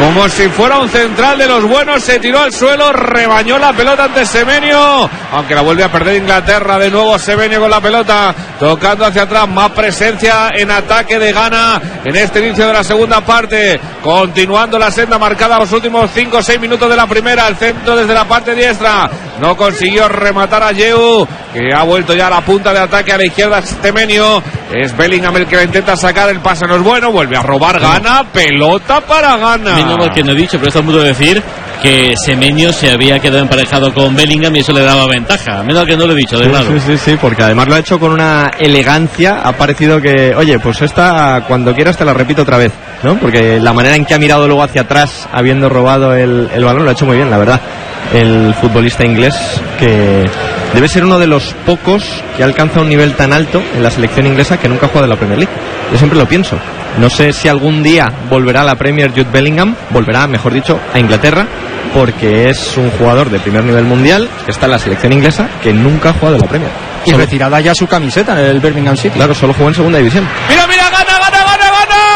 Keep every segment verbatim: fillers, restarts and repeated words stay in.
Como si fuera un central de los buenos, se tiró al suelo, rebañó la pelota ante Semenyo, aunque la vuelve a perder Inglaterra. De nuevo Semenyo con la pelota, tocando hacia atrás, más presencia en ataque de Ghana en este inicio de la segunda parte, continuando la senda marcada los últimos cinco o seis minutos de la primera. El centro desde la parte diestra, no consiguió rematar a Yeu, que ha vuelto ya a la punta de ataque a la izquierda. Semenyo, es Bellingham el que la intenta sacar, el pase no es bueno, vuelve a robar Ghana, pelota para Ghana. Menos que no he dicho, pero está a punto de decir que Semenyo se había quedado emparejado con Bellingham y eso le daba ventaja. Menos que no lo he dicho, de sí, lado. Sí, sí, sí, porque además lo ha hecho con una elegancia. Ha parecido que, oye, pues esta cuando quieras te la repito otra vez, ¿no? Porque la manera en que ha mirado luego hacia atrás, habiendo robado el, el balón, lo ha hecho muy bien, la verdad. El futbolista inglés, que debe ser uno de los pocos que alcanza un nivel tan alto en la selección inglesa que nunca ha jugado en la Premier League. Yo siempre lo pienso. No sé si algún día volverá a la Premier Jude Bellingham, volverá, mejor dicho, a Inglaterra, porque es un jugador de primer nivel mundial que está en la selección inglesa que nunca ha jugado en la Premier. Y solo retirada ya su camiseta en el Birmingham City. Claro, solo jugó en segunda división. ¡Mira, mira! ¡Gana, gana, gana,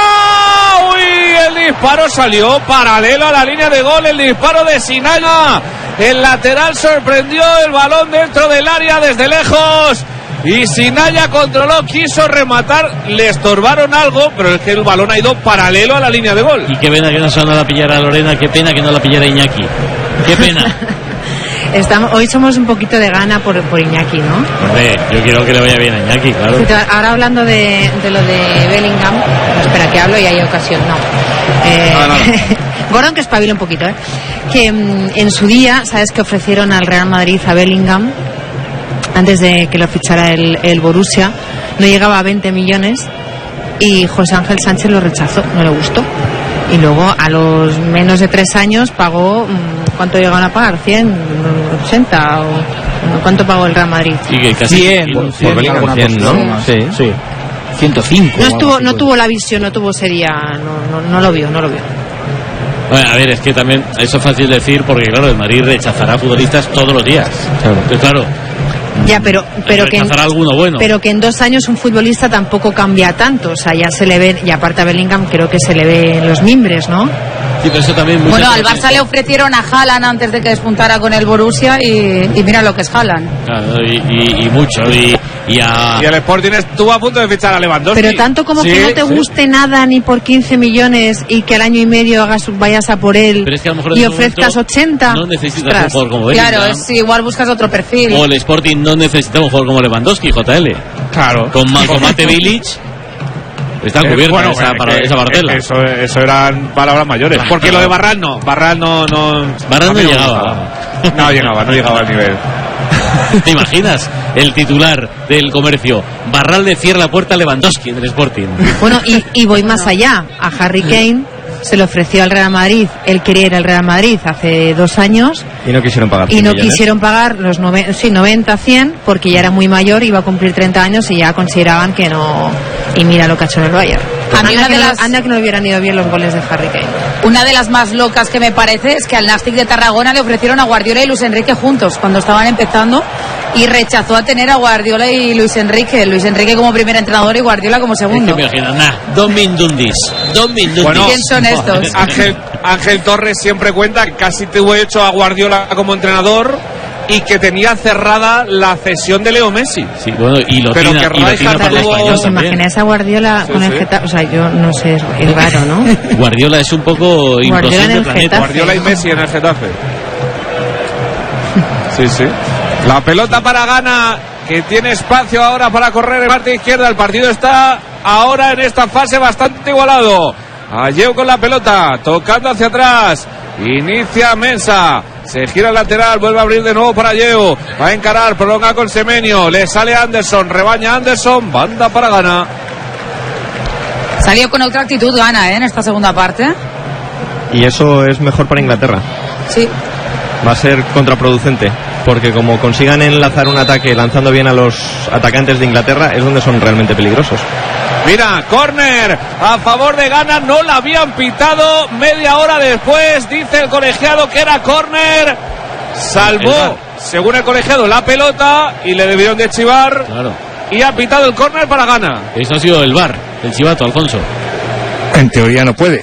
gana! ¡Uy! El disparo salió paralelo a la línea de gol, el disparo de Sinaya. El lateral sorprendió el balón dentro del área desde lejos. Y Sinaya controló, quiso rematar, le estorbaron algo, pero es que el balón ha ido paralelo a la línea de gol. Y qué pena que no se no la pillara Lorena, qué pena que no la pillara Iñaki. Qué pena. Estamos, hoy somos un poquito de gana por, por Iñaki, ¿no? Hombre, yo quiero que le vaya bien a Iñaki, claro. Sí, ahora hablando de, de lo de Bellingham, no, espera que hablo y hay ocasión, no. Eh, no, no, no. Gordon, que espabile un poquito, ¿eh? Que mm, en su día, ¿sabes? Que ofrecieron al Real Madrid a Bellingham antes de que lo fichara el, el Borussia, no llegaba a veinte millones y José Ángel Sánchez lo rechazó, no le gustó. Y luego a los menos de tres años pagó, ¿cuánto llegaron a pagar? ¿cien? ¿ochenta? ¿O cuánto pagó el Real Madrid? Sí, que casi cien, Por, cien, por Bellingham cien, ¿no? Sí, sí. ciento cinco. No estuvo, no tuvo la visión, no tuvo sería, no, no, no lo vio, no lo vio. Bueno, a ver, es que también eso es fácil decir porque claro, el Madrid rechazará futbolistas todos los días. Claro. Entonces, claro, Ya, pero pero que en, alguno bueno. pero que en dos años un futbolista tampoco cambia tanto, o sea, ya se le ve, y aparte a Bellingham creo que se le ve en los mimbres, ¿no? Sí, pero eso también bueno, al Barça le ofrecieron a Haaland antes de que despuntara con el Borussia y, y mira lo que es Haaland. Claro, y, y, y mucho, y, y a... Y el Sporting estuvo a punto de fichar a Lewandowski. Pero tanto como sí, que no te sí. guste nada ni por quince millones y que al año y medio hagas vayas a por él Pero es que a lo mejor en y ese ofrezcas momento ochenta. no necesitas Ostras. un jugador como Bellingham. Claro, es igual buscas otro perfil. O el Sporting no necesita un jugador como Lewandowski, J L. Claro. Con, Ma- con Mate Bilic está Eh, cubierta bueno, esa, eh, para, que- esa parcela. Eso, eso eran palabras mayores. Claro. Porque lo de Barral no. Barral no. no Barral a mí no me llegaba. gustaba. No llegaba, no llegaba al nivel. ¿Te imaginas? El titular del Comercio. Barral le cierra la puerta a Lewandowski en el Sporting. Bueno, y, y voy más allá. A Harry Kane se le ofreció al Real Madrid, él quería ir al Real Madrid hace dos años Y no quisieron pagar. y no millones. quisieron pagar los nove- sí, noventa, cien, porque ya era muy mayor, iba a cumplir treinta años y ya consideraban que no. Y mira lo que ha hecho en el Bayern. A mí Anda una que, de no, las- anda que no hubieran ido bien los goles de Harry Kane. Una de las más locas que me parece es que al Nastic de Tarragona le ofrecieron a Guardiola y Luis Enrique juntos cuando estaban empezando y rechazó a tener a Guardiola y Luis Enrique. Luis Enrique como primer entrenador y Guardiola como Es segundo. que me imagino, nah, dos mindundis. Dos mindundis. Bueno, ¿Quién son estos? Ángel, Ángel Torres siempre cuenta que casi tuvo hecho a Guardiola como entrenador y que tenía cerrada la cesión de Leo Messi. Sí, bueno, y lo Pero tiene, que y lo Rijkaard tiene para el tuvo- español ¿Os también. imagináis a Guardiola Sí, con el sí. Getafe? O sea, yo no sé, es, es raro, ¿no? Guardiola es un poco Guardiola imposible en el del planeta. Getafe. Guardiola y Messi en el Getafe. Sí, sí. La pelota para Ghana, que tiene espacio ahora para correr en parte izquierda. El partido está ahora en esta fase bastante igualado. Ayew con la pelota, tocando hacia atrás. Inicia Mensah. Se gira el lateral, vuelve a abrir de nuevo para Ayew. Va a encarar, prolonga con Semenyo. Le sale Anderson, rebaña Anderson. Banda para Ghana. Salió con otra actitud Ghana, ¿eh? En esta segunda parte. Y eso es mejor para Inglaterra. Sí. Va a ser contraproducente, porque como consigan enlazar un ataque lanzando bien a los atacantes de Inglaterra, es donde son realmente peligrosos. Mira, córner a favor de Ghana, no la habían pitado media hora después, dice el colegiado que era córner, salvó, según el colegiado, la pelota y le debieron de chivar. Claro. Y ha pitado el córner para Ghana. Eso ha sido el V A R, el chivato, Alfonso. En teoría no puede.